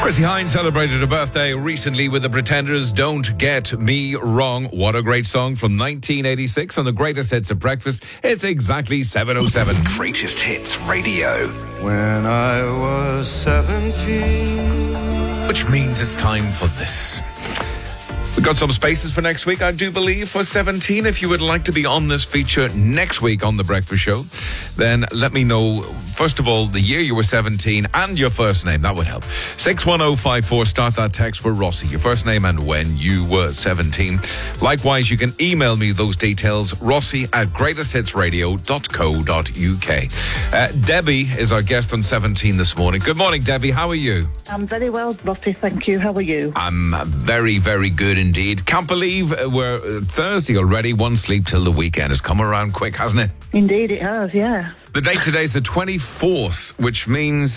Chrissie Hynde celebrated her birthday recently with the Pretenders' Don't Get Me Wrong. What a great song from 1986 on the greatest hits of breakfast. It's exactly 7:07. Greatest Hits Radio. When I was 17. Which means it's time for this. We've got some spaces for next week, I do believe, for 17. If you would like to be on this feature next week on The Breakfast Show, then let me know, first of all, the year you were 17 and your first name. That would help. 61054, start that text for Rossi. Your first name and when you were 17. Likewise, you can email me those details, rossi@greatesthitsradio.co.uk. Debbie is our guest on 17 this morning. Good morning, Debbie. How are you? I'm very well, Rossi. Thank you. How are you? I'm very, very good indeed. Can't believe we're Thursday already. One sleep till the weekend has come around quick, hasn't it? Indeed it has, yeah. The date today is the 24th, which means,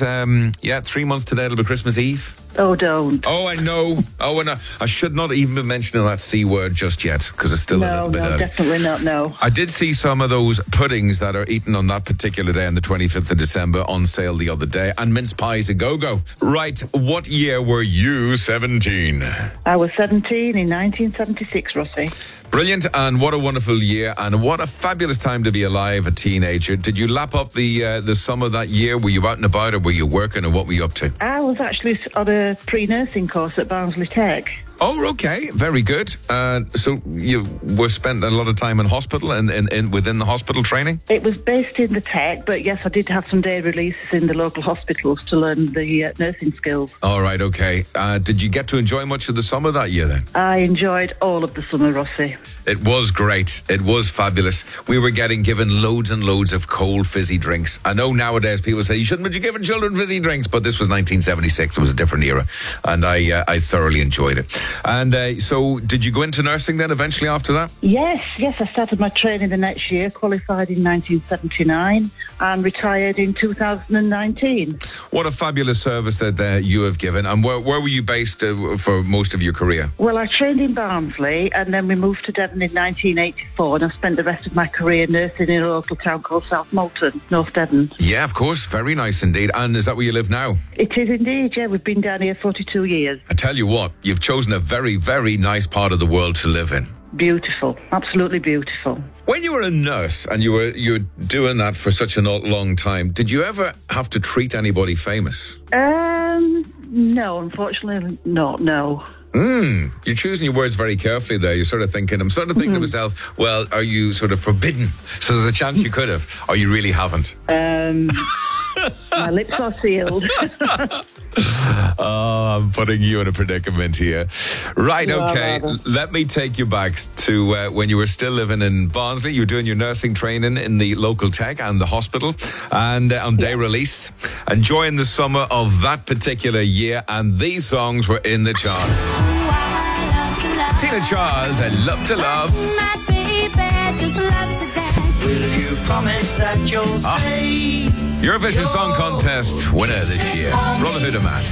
3 months today it'll be Christmas Eve. Oh, don't. Oh, I know. Oh, and I should not even be mentioning that C word just yet, because it's still a little bit early. No, definitely not, no. I did see some of those puddings that are eaten on that particular day on the 25th of December on sale the other day, and mince pies a go-go. Right, what year were you 17? I was 17 in 1976, Rossi. Brilliant, and what a wonderful year, and what a fabulous time to be alive, a teenager. Did you lap up the summer that year? Were you out and about, or were you working, or what were you up to? I was actually on a pre-nursing course at Barnsley Tech. Oh, okay, very good. So you were spent a lot of time in hospital and within the hospital training? It was based in the Tech, but yes, I did have some day releases in the local hospitals to learn the nursing skills. All right, okay. Did you get to enjoy much of the summer that year then? I enjoyed all of the summer, Rossi. It was great. It was fabulous. We were given loads and loads of cold fizzy drinks. I know nowadays people say you shouldn't be giving children fizzy drinks, but this was 1976. It was a different era, and I thoroughly enjoyed it. And so did you go into nursing then eventually after that? Yes. I started my training the next year, qualified in 1979 and retired in 2019. What a fabulous service that you have given. And where were you based for most of your career? Well, I trained in Barnsley and then we moved to Devon in 1984, and I spent the rest of my career nursing in a local town called South Molton, North Devon. Yeah, of course. Very nice indeed. And is that where you live now? It is indeed, yeah. We've been down here 42 years. I tell you what, you've chosen a very, very nice part of the world to live in. Beautiful. Absolutely beautiful. When you were a nurse and you were doing that for such a long time, did you ever have to treat anybody famous? No, unfortunately not, no. You're choosing your words very carefully there. You're sort of thinking, I'm sort of thinking to myself, well, are you sort of forbidden? So there's a chance you could have, or you really haven't. My lips are sealed. Oh, I'm putting you in a predicament here. Right, okay. Rather. Let me take you back to when you were still living in Barnsley. You were doing your nursing training in the local tech and the hospital, and on day release, enjoying the summer of that particular year, and these songs were in the charts. Tina Charles, I Love to Love. Will you promise that you'll stay? Eurovision Song Contest winner this year, Brotherhood of Man.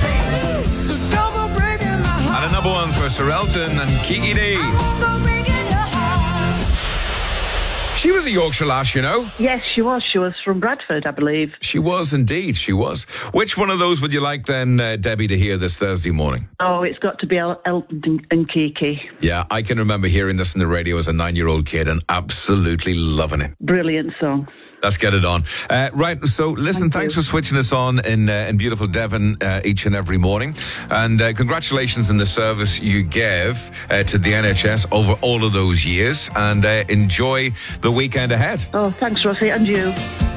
And a number one for Sir Elton and Kiki D. She was a Yorkshire lass, you know. Yes, she was. She was from Bradford, I believe. She was indeed, she was. Which one of those would you like then, Debbie, to hear this Thursday morning? Oh, it's got to be Elton and Kiki. Yeah, I can remember hearing this on the radio as a 9-year-old kid and absolutely loving it. Brilliant song. Let's get it on. Right, so listen, thanks for switching us on in beautiful Devon each and every morning. And congratulations on the service you gave to the NHS over all of those years. And enjoy the weekend ahead. Oh, thanks, Rossi, and you.